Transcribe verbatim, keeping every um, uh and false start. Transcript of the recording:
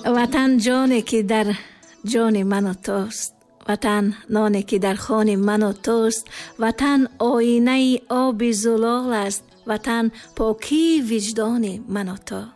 وطن جانی که در جان من و توست، وطن نانی که در خوان من و توست، وطن آینه آب زلال است، وطن پاکی وجدان من و تو.